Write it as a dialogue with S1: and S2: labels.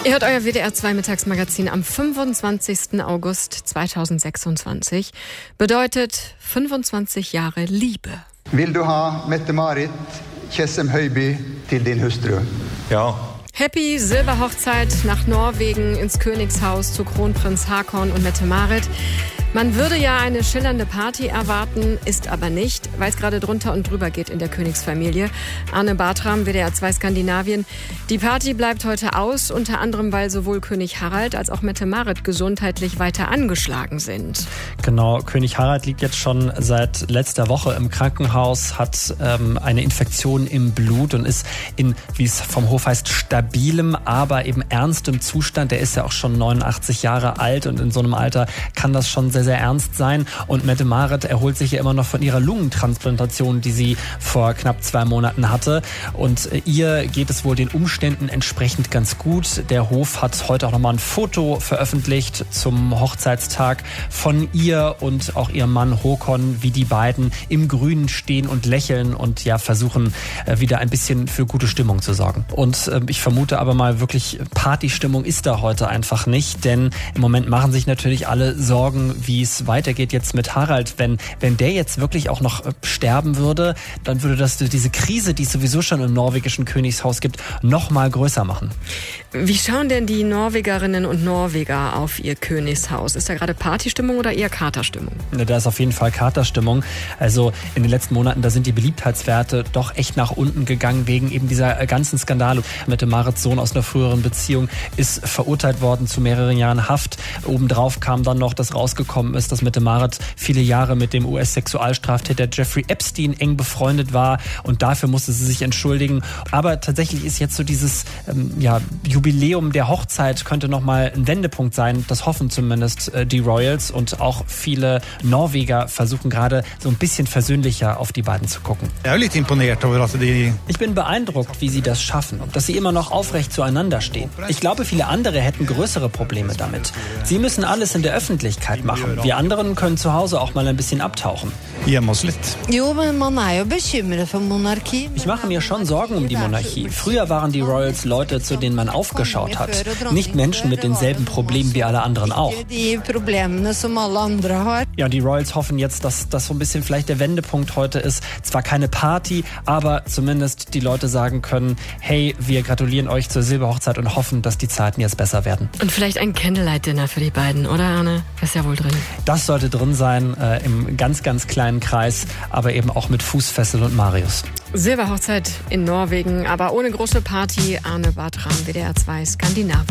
S1: Ihr hört euer WDR 2 Mittagsmagazin am 25. August 2026. Bedeutet 25 Jahre Liebe.
S2: Will du ha Mette-Marit Tjessem-Høiby til din hustru?
S3: Ja.
S1: Happy Silberhochzeit nach Norwegen ins Königshaus zu Kronprinz Haakon und Mette-Marit. Man würde ja eine schillernde Party erwarten, ist aber nicht, weil es gerade drunter und drüber geht in der Königsfamilie. Arne Bartram, WDR 2 Skandinavien. Die Party bleibt heute aus, unter anderem, weil sowohl König Harald als auch Mette-Marit gesundheitlich weiter angeschlagen sind.
S4: Genau, König Harald liegt jetzt schon seit letzter Woche im Krankenhaus, hat eine Infektion im Blut und ist in, wie es vom Hof heißt, stabilem, aber eben ernstem Zustand. Der ist ja auch schon 89 Jahre alt und in so einem Alter kann das schon sehr ernst sein. Und Mette-Marit erholt sich ja immer noch von ihrer Lungentransplantation, die sie vor knapp 2 Monaten hatte. Und ihr geht es wohl den Umständen entsprechend ganz gut. Der Hof hat heute auch nochmal ein Foto veröffentlicht zum Hochzeitstag von ihr und auch ihrem Mann Håkon, wie die beiden im Grünen stehen und lächeln und ja versuchen, wieder ein bisschen für gute Stimmung zu sorgen. Und ich vermute aber mal wirklich, Partystimmung ist da heute einfach nicht, denn im Moment machen sich natürlich alle Sorgen, wie es weitergeht jetzt mit Harald. Wenn der jetzt wirklich auch noch sterben würde, dann würde das diese Krise, die es sowieso schon im norwegischen Königshaus gibt, noch mal größer machen.
S1: Wie schauen denn die Norwegerinnen und Norweger auf ihr Königshaus? Ist da gerade Partystimmung oder eher Katerstimmung?
S4: Da ist auf jeden Fall Katerstimmung. Also in den letzten Monaten, da sind die Beliebtheitswerte doch echt nach unten gegangen wegen eben dieser ganzen Skandale. Mette-Marits Sohn aus einer früheren Beziehung ist verurteilt worden zu mehreren Jahren Haft. Obendrauf kam dann noch, dass rausgekommen ist, dass Mette-Marit viele Jahre mit dem US-Sexualstraftäter Jeffrey Epstein eng befreundet war und dafür musste sie sich entschuldigen. Aber tatsächlich ist jetzt so dieses Jubiläum der Hochzeit könnte nochmal ein Wendepunkt sein. Das hoffen zumindest die Royals und auch viele Norweger versuchen gerade so ein bisschen versöhnlicher auf die beiden zu gucken. Ich bin beeindruckt, wie sie das schaffen, dass sie immer noch aufrecht zueinander stehen. Ich glaube, viele andere hätten größere Probleme damit. Sie müssen alles in der Öffentlichkeit machen. Wir anderen können zu Hause auch mal ein bisschen abtauchen. Ich mache mir schon Sorgen um die Monarchie. Früher waren die Royals Leute, zu denen man aufgeschaut hat. Nicht Menschen mit denselben Problemen wie alle anderen auch. Ja, die Royals hoffen jetzt, dass das so ein bisschen vielleicht der Wendepunkt heute ist. Zwar keine Party, aber zumindest die Leute sagen können, hey, wir gratulieren euch zur Silberhochzeit und hoffen, dass die Zeiten jetzt besser werden.
S1: Und vielleicht ein Candlelight-Dinner für die beiden, oder Arne? Das ist ja wohl drin.
S4: Das sollte drin sein, im ganz, ganz kleinen Kreis, aber eben auch mit Fußfessel und Marius.
S1: Silberhochzeit in Norwegen, aber ohne große Party. Arne Bartram, WDR 2 Skandinavien.